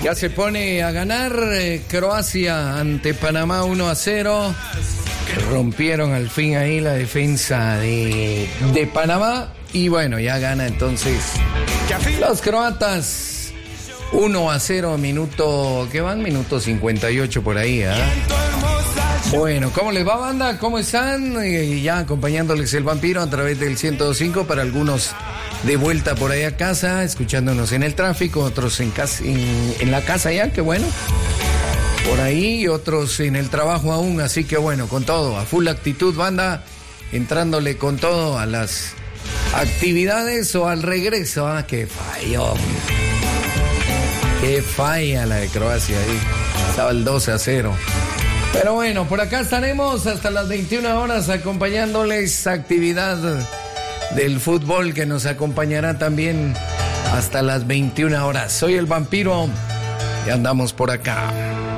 Ya se pone a ganar Croacia ante Panamá 1-0. Rompieron al fin ahí la defensa de Panamá. Y bueno, ya gana entonces los croatas 1-0, minuto, ¿qué van? Minuto 58 por ahí, ¿eh? Bueno, ¿cómo les va, banda? ¿Cómo están? Ya acompañándoles el vampiro a través del 105 para algunos de vuelta por ahí a casa, escuchándonos en el tráfico, otros en la casa ya, qué bueno. Por ahí y otros en el trabajo aún, así que bueno, con todo, a full actitud, banda, entrándole con todo a las actividades o al regreso. Ah, qué falló. Qué falla la de Croacia ahí. Estaba el 12-0. Pero bueno, por acá estaremos hasta las 21 horas acompañándoles actividad del fútbol que nos acompañará también hasta las 21 horas. Soy el vampiro y andamos por acá.